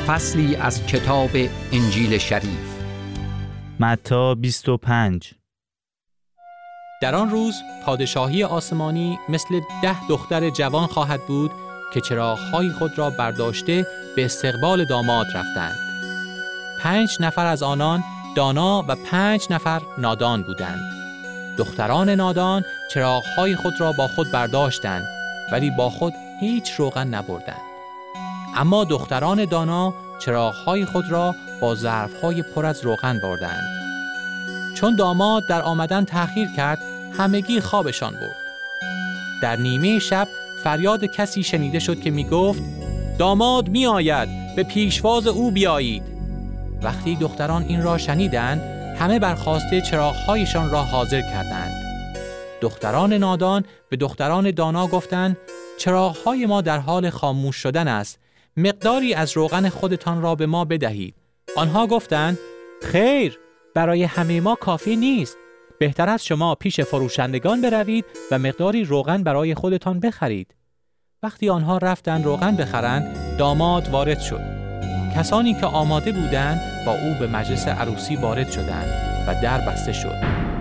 فصلی از کتاب انجیل شریف. متی 25. در آن روز پادشاهی آسمانی مثل 10 دختر جوان خواهد بود که چراغ‌های خود را برداشته به استقبال داماد رفتند. 5 نفر از آنان دانا و 5 نفر نادان بودند. دختران نادان چراغ‌های خود را با خود برداشتند ولی با خود هیچ روغن نبردند. اما دختران دانا چراغ‌های خود را با ظرف‌های پر از روغن بردند. چون داماد در آمدن تأخیر کرد، همگی خوابشان برد. در نیمه شب فریاد کسی شنیده شد که می گفت داماد می آید، به پیشواز او بیایید. وقتی دختران این را شنیدند، همه برخاسته چراغ‌هایشان را حاضر کردند. دختران نادان به دختران دانا گفتند چراغ‌های ما در حال خاموش شدن است، مقداری از روغن خودتان را به ما بدهید. آنها گفتند خیر، برای همه ما کافی نیست. بهتر از شما پیش فروشندگان بروید و مقداری روغن برای خودتان بخرید. وقتی آنها رفتند روغن بخرند، داماد وارد شد. کسانی که آماده بودند با او به مجلس عروسی وارد شدند و در بسته شد.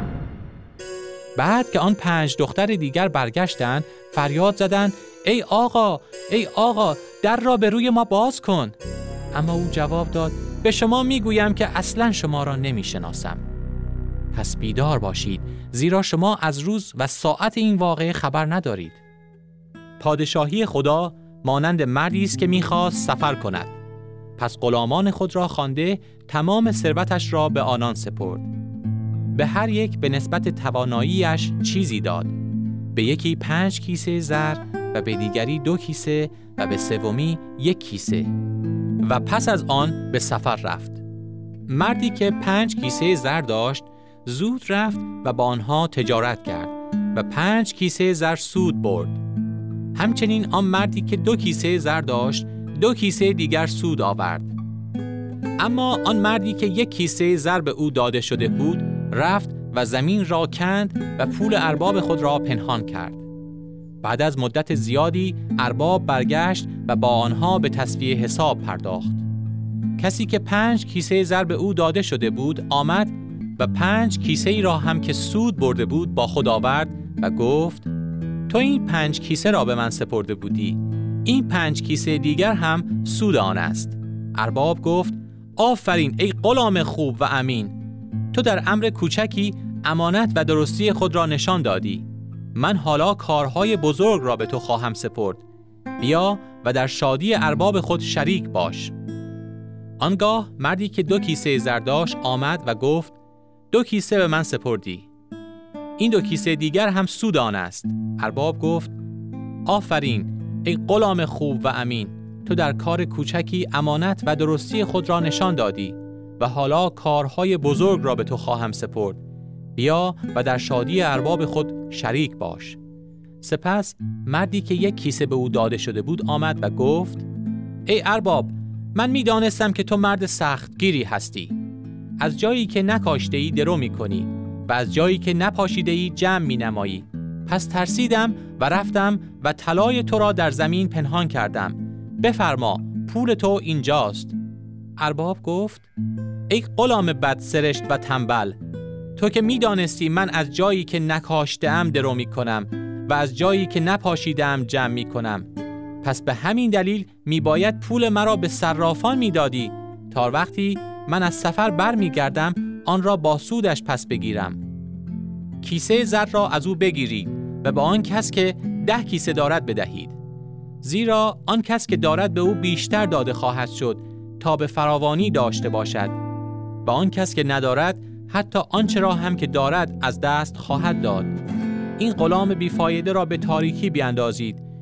بعد که آن 5 دختر دیگر برگشتند، فریاد زدند ای آقا، ای آقا، در را به روی ما باز کن. اما او جواب داد به شما میگویم که اصلاً شما را نمیشناسم. پس بیدار باشید، زیرا شما از روز و ساعت این واقعه خبر ندارید. پادشاهی خدا مانند مردی است که میخواست سفر کند. پس غلامان خود را خوانده تمام ثروتش را به آنان سپرد. به هر یک به نسبت تواناییش چیزی داد. به یکی 5 کیسه زر و به دیگری 2 کیسه و به سومی 1 کیسه. و پس از آن به سفر رفت. مردی که 5 کیسه زر داشت زود رفت و با آنها تجارت کرد و 5 کیسه زر سود برد. همچنین آن مردی که 2 کیسه زر داشت 2 کیسه دیگر سود آورد. اما آن مردی که 1 کیسه زر به او داده شده بود رفت و زمین را کند و پول ارباب خود را پنهان کرد. بعد از مدت زیادی ارباب برگشت و با آنها به تسویه حساب پرداخت. کسی که 5 کیسه زر به او داده شده بود آمد و 5 کیسه ای را هم که سود برده بود با خود آورد و گفت تو این 5 کیسه را به من سپرده بودی، این 5 کیسه دیگر هم سود آن است. ارباب گفت آفرین ای غلام خوب و امین، تو در امر کوچکی امانت و درستی خود را نشان دادی. من حالا کارهای بزرگ را به تو خواهم سپرد. بیا و در شادی ارباب خود شریک باش. آنگاه مردی که 2 کیسه زر داشت آمد و گفت 2 کیسه به من سپردی، این 2 کیسه دیگر هم سود آن است. ارباب گفت آفرین ای غلام خوب و امین، تو در کار کوچکی امانت و درستی خود را نشان دادی و حالا کارهای بزرگ را به تو خواهم سپرد. بیا و در شادی ارباب خود شریک باش. سپس مردی که 1 کیسه به او داده شده بود آمد و گفت ای ارباب، من می‌دانستم که تو مرد سختگیری هستی. از جایی که نکاشته‌ای درو می‌کنی و از جایی که نپاشیده‌ای جمع می‌نمایی. پس ترسیدم و رفتم و طلای تو را در زمین پنهان کردم. بفرما، پول تو اینجاست. ارباب گفت ای غلام بدسرشت و تنبل، تو که می‌دانستی من از جایی که نکاشته‌ام درو می‌کنم و از جایی که نپاشیده‌ام جمع می‌کنم، پس به همین دلیل میباید پول مرا به صرافان میدادی تا وقتی من از سفر بر میگردم آن را با سودش پس بگیرم. کیسه زر را از او بگیرید و به آن کس که 10 کیسه دارد بدهید، زیرا آن کس که دارد به او بیشتر داده خواهد شد تا به فراوانی داشته باشد، و آن کس که ندارد حتی آنچه را هم که دارد از دست خواهد داد. این غلام بیفایده را به تاریکی بیاندازید